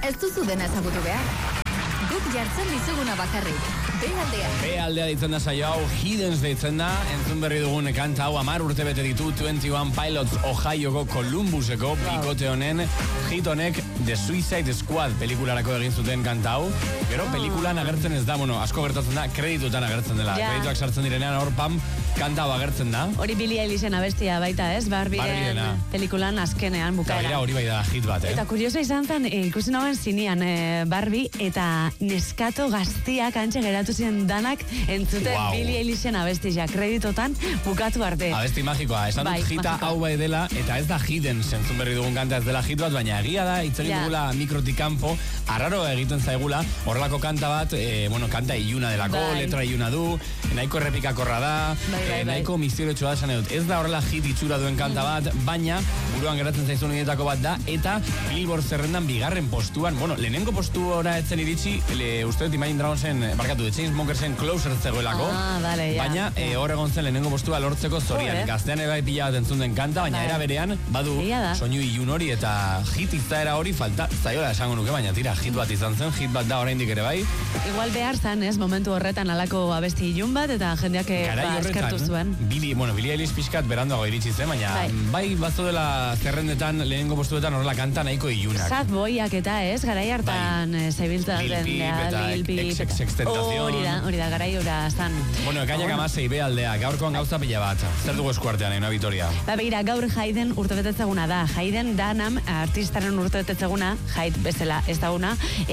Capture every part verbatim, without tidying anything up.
Ez duzu dena ezagutu behar. Guk jartzen dizuguna bakarrik. B aldea. B aldea ditzen da saio hau, Hiddens deitzen da, entzun berri dugun kanta hau amar urte bete ditu, twenty one Pilots Ohioko Columbuseko bikote honen, hit honek The Suicide Squad pelikularako egin zuten kanta hau. Gero pelikulan agertzen ez da, bueno, asko gertatzen da, kreditutan agertzen dela. Ja. Kredituak sartzen direnean hor pam, kanta hau agertzen da. Hori Billie Eilischen abestia baita, ez? Barbiren pelikulan azkenean bukaera. Gaira hori bai da hit bat, eh? Eta kurioso izan zen, e, ikusi nagoen zinean e, Barbie eta neskato gaztiak antxe geratu ziren danak entzuten wow. Billie Eilischen abestia kreditotan bukatu arte. Abesti magikoa, esan bai, dut hita hau bai dela, eta ez da hidden zentzun berri dugun kanta ez dela hit bat, baina egia da, itzegin ja. dugula mikrotik kanpo, arraro egiten zaigula, horrelako kanta bat, e, bueno, kanta iluna delako, bai. letra iluna du, nahiko errepikakorra da, bai, bai, e, nahiko bai. misteriotsua da esan edut. Ez da horrela hit itxura duen kanta bat, baina buruan geratzen zaizun horietako bat da, eta Billboard zerrendan bigarren postuan, bueno, lehenengo postura etzen iritsi, le, uste dut Imagine Dragonsen, barkatu, The Chainsmokersen Closer zegoelako, ah, vale, ja. baina e, hor egon zen lehenengo postua lortzeko zorian. Oh, gaztean ebai pila bat entzun den kanta, baina era berean, badu soinu ilun hori eta hit izaera hori falta, zaiola esango nuke, baina tira, hit bat izan zen, hit bat da oraindik ere bai. Igual behar zan, ez, momentu horretan alako abesti ilun bat, eta jendeak ba, eskertu zuen. Billy, bueno, Billie Eilish pixkat beranduago iritsi zen, baina bai, bai bazo dela zerrendetan, lehenengo postuetan horrela kanta nahiko ilunak. Sad boyak eta ez, garai hartan bai. zebiltzen den, Lil Peep, Extentación. Hori da, hori da, garai hura zan. Bueno, ekainak amasei, be aldea, gaurkoan gauza pila bat. Zer dugu eskuartean, ena Vitoria? Ba, begira, gaur Hayden urtebetetzeguna da. Hayden Danam, artistaren urtebetetzeguna, Hyde bezala ez daguna,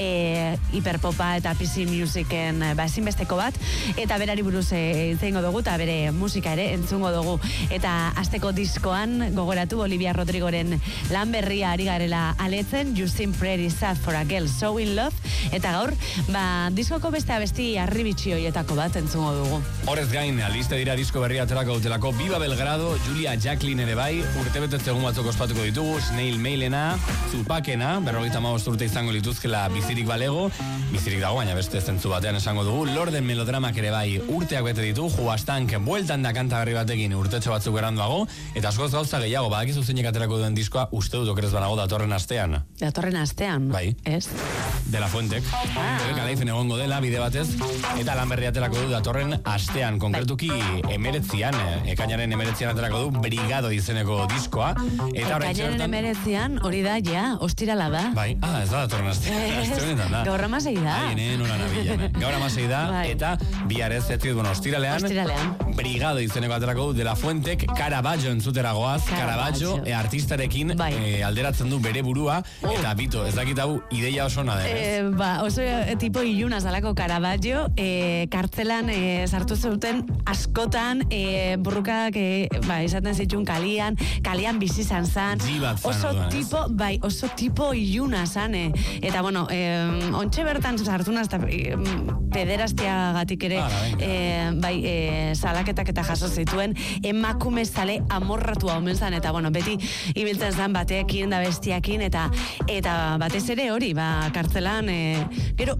e, hiperpopa eta P C Musicen ba, ezinbesteko bat, eta berari buruz entzeingo dugu, eta bere musika ere entzungo dugu. Eta azteko diskoan gogoratu Olivia Rodrigoren lan berria ari garela aletzen, You Seem Pretty Sad for a Girl So in Love, eta gaur, ba, diskoko beste abesti arribitxi hoietako bat entzungo dugu. Horrez gain, aliste dira disko berria aterako dutelako Viva Belgrado, Julia Jacqueline ere bai, urtebetetzegun batzuk ospatuko ditugu, Snail Mailena, Zupakena, berrogeita hamabost urte izango lituzkela bizirik balego, bizirik dago, baina beste zentzu batean esango dugu, Lorden Melodramak ere bai urteak bete ditu, Juastank bueltan da kanta berri batekin urtetxo batzuk eranduago, eta askoz gauza gehiago, badakizu zeinek aterako duen diskoa, uste dut okerez banago datorren astean. Datorren astean? Bai. Ez? De La Fuentek. Ah. Kalaifen egongo dela, bide batez, eta lan berri aterako du datorren astean, konkretuki emeretzian, ekainaren emeretzian aterako du Brigado izeneko diskoa. Eta ekainaren emeretzian, hori da, ja, ostirala da. Bai, ah, ez da datorren astean. Gaur amasei da. Ai, ne, nola nabilen. Gaur amasei da, bai. Eta biarez, ez zidu, bueno, ostiralean, ostiralean, Brigado izeneko aterako du De La Fuentek, Caravaggio entzutera goaz, Caravaggio, e, artistarekin bai. e, alderatzen du bere burua, oh. eta bito, ez dakit hau ideia oso nada, eh, ba, oso e, tipo iluna zalako Caravaggio, e, kartzelan e, sartu zuten askotan e, burrukak e, ba, izaten zituen kalian, kalian bizi zan zan, oso tipo, bai, oso tipo iluna zan, e, eta bueno, e, ontxe bertan sartu nazta e, pederastia gatik ere, ah, e, bai, e, salaketak eta jaso zituen, emakume zale amorratua omen zan, eta bueno, beti ibiltzen zan bateekin da bestiakin, eta eta batez ere hori, ba, kartzelan, e, gero,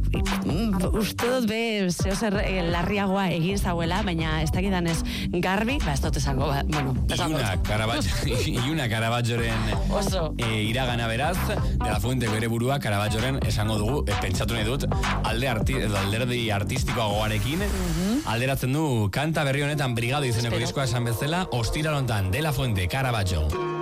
uste dut be, zeo zer e, larriagoa egin zauela, baina ez dakidan ez garbi, ba, ez dut esango, ba, bueno, esango. Iuna Caravaggio, Iuna Caravagioren e, iragana beraz, De La Fuente bere burua Caravagioren esango dugu, e, pentsatu nahi dut, alde arti, edo alderdi artistikoa goarekin, uh-huh. alderatzen du kanta berri honetan Brigado izeneko diskoa esan bezala, ostiral honetan De La Fuente, Caravaggio.